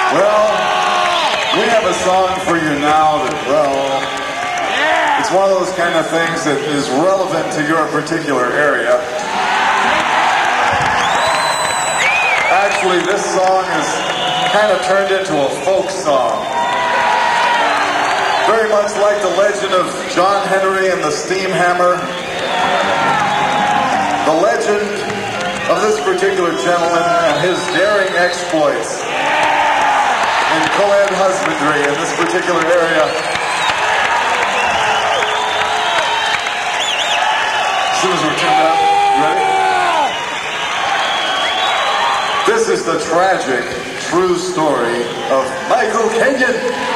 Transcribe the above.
Well, we have a song for you now that, well, it's one of those kind of things that is relevant to your particular area. Actually, this song is kind of turned into a folk song. Very much like the legend of John Henry and the Steam Hammer. The legend of this particular gentleman and his daring exploits in co-ed husbandry in this particular area. As soon as we're tuned up, you ready? This is the tragic, true story of Michael Kagan.